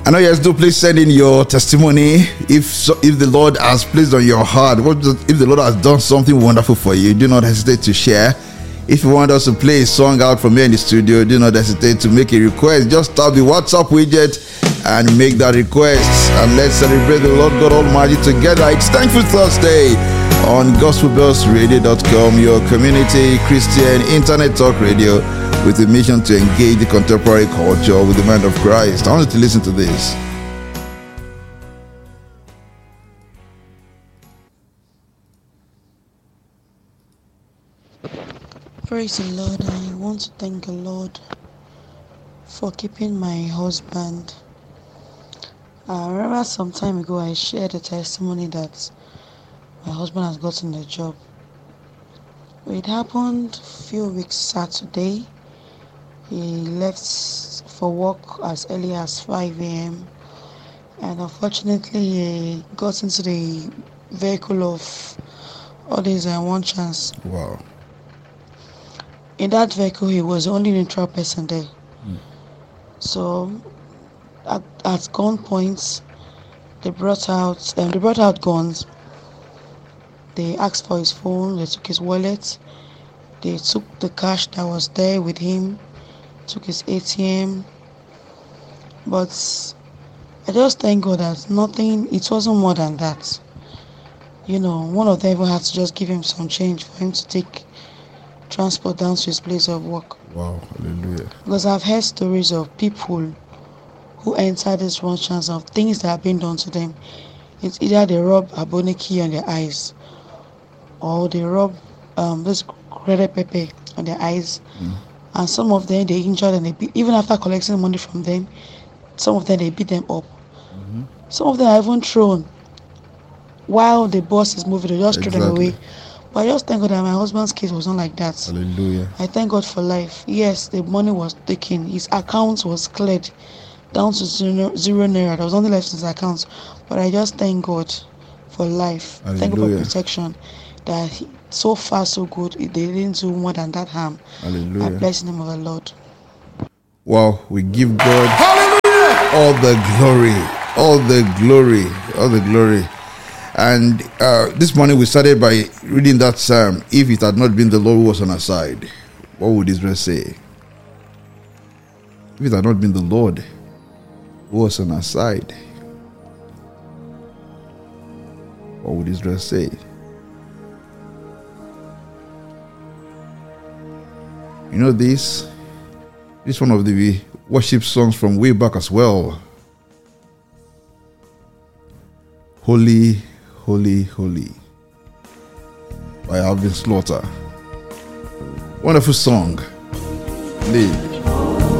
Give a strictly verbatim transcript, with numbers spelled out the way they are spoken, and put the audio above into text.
I know you guys do. Please send in your testimony if so, if the Lord has placed on your heart. What if the Lord has done something wonderful for you? Do not hesitate to share. If you want us to play a song out from here in the studio, do not hesitate to make a request. Just tap the WhatsApp widget and make that request. And let's celebrate the Lord God Almighty together. It's Thankful Thursday on gospel bells radio dot com, your community Christian internet talk radio with a mission to engage the contemporary culture with the mind of Christ. I want you to listen to this. Praise the Lord. I want to thank the Lord for keeping my husband. I remember some time ago I shared a testimony that my husband has gotten a job. It happened a few weeks Saturday. He left for work as early as five a.m. and unfortunately he got into the vehicle of all these and one chance. Wow. In that vehicle, he was the only neutral person there. Mm. So, at, at gunpoint, they brought out um, they brought out guns. They asked for his phone. They took his wallet. They took the cash that was there with him. Took his A T M. But I just thank God that nothing. It wasn't more than that. You know, one of them even had to just give him some change for him to take transport down to his place of work. Wow, hallelujah. Because I've heard stories of people who enter this one chance of things that have been done to them. It's either they rub aboniki on their eyes or they rub um, this credit pepe on their eyes. Mm. And some of them they injured and they beat, even after collecting money from them, some of them they beat them up. Mm-hmm. Some of them are even thrown while the boss is moving, they just exactly. throw them away. But I just thank God that my husband's case was not like that. Hallelujah. I thank God for life. Yes, the money was taken. His account was cleared down to zero, zero naira. There was only left in his account. But I just thank God for life. Hallelujah. Thank God for protection. That he, so far so good. They didn't do more than that harm. Hallelujah. I bless the name of the Lord. Wow, we give God Hallelujah. all the glory. All the glory. All the glory. And uh, this morning we started by reading that psalm. If it had not been the Lord who was on our side, what would Israel say? If it had not been the Lord who was on our side, what would Israel say? You know this? This is one of the worship songs from way back as well. Holy, Holy, Holy by Alvin Slaughter. Wonderful song. Indeed.